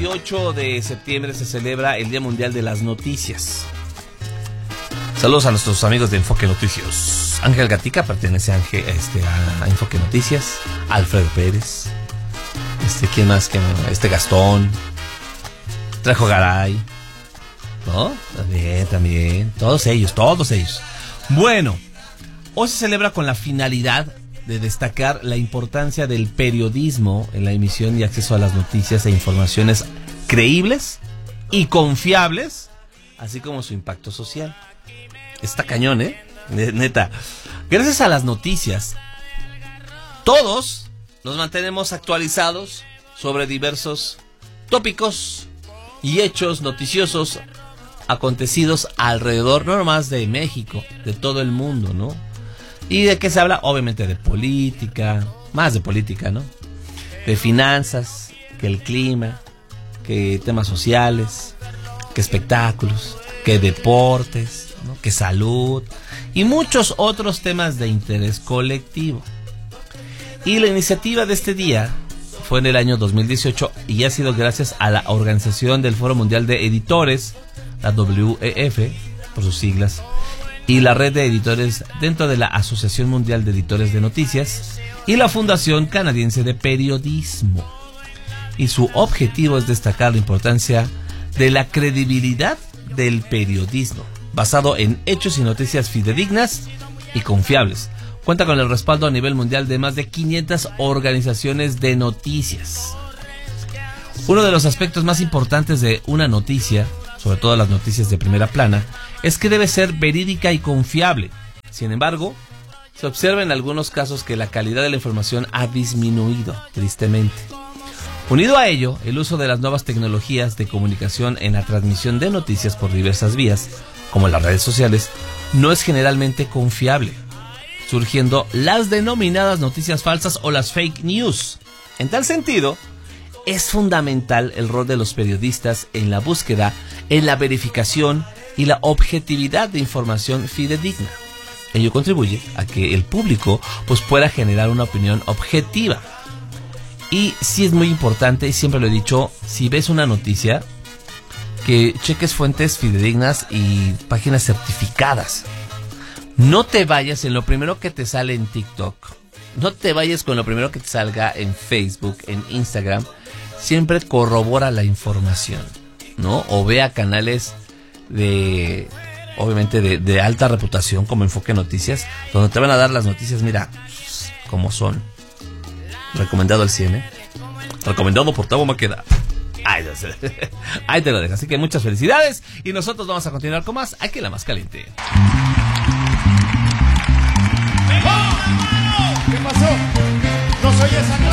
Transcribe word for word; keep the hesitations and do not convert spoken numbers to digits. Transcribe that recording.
veintiocho de septiembre se celebra el Día Mundial de las Noticias. Saludos a nuestros amigos de Enfoque Noticias. Ángel Gatica pertenece a, Ángel, este, a Enfoque Noticias. Alfredo Pérez. Este, ¿quién más? ¿Quién? Este Gastón. Trejo Garay. ¿No? También, también. Todos ellos, todos ellos. Bueno, hoy se celebra con la finalidad de destacar la importancia del periodismo en la emisión y acceso a las noticias e informaciones creíbles y confiables, así como su impacto social. Está cañón, ¿eh? Neta. Gracias a las noticias, todos nos mantenemos actualizados sobre diversos tópicos y hechos noticiosos acontecidos alrededor, no nomás de México, de todo el mundo, ¿no? ¿Y de qué se habla? Obviamente de política, más de política, ¿no? De finanzas, que el clima, que temas sociales, que espectáculos, que deportes, ¿no? Que salud y muchos otros temas de interés colectivo. Y la iniciativa de este día fue en el año dos mil dieciocho y ha sido gracias a la organización del Foro Mundial de Editores, la W E F, por sus siglas, y la red de editores dentro de la Asociación Mundial de Editores de Noticias y la Fundación Canadiense de Periodismo. Y su objetivo es destacar la importancia de la credibilidad del periodismo, basado en hechos y noticias fidedignas y confiables. Cuenta con el respaldo a nivel mundial de más de quinientas organizaciones de noticias. Uno de los aspectos más importantes de una noticia, sobre todo las noticias de primera plana, es que debe ser verídica y confiable. Sin embargo, se observa en algunos casos que la calidad de la información ha disminuido, tristemente. Unido a ello, el uso de las nuevas tecnologías de comunicación en la transmisión de noticias por diversas vías, como las redes sociales, no es generalmente confiable, surgiendo las denominadas noticias falsas o las fake news. En tal sentido, es fundamental el rol de los periodistas en la búsqueda, en la verificación y la objetividad de información fidedigna. Ello contribuye a que el público pues, pueda generar una opinión objetiva. Y sí es muy importante, y siempre lo he dicho, si ves una noticia, que cheques fuentes fidedignas y páginas certificadas. No te vayas en lo primero que te sale en TikTok. No te vayas con lo primero que te salga en Facebook, en Instagram. Siempre corrobora la información, ¿no? O vea canales de, obviamente, de, de alta reputación como Enfoque Noticias, donde te van a dar las noticias, mira, como son. Recomendado al cien, ¿eh? Recomendado por Tabo Maqueda. Ahí, ahí te lo dejo. Así que muchas felicidades. Y nosotros vamos a continuar con más aquí en La Más Caliente. ¿Qué pasó? No soy esa clase.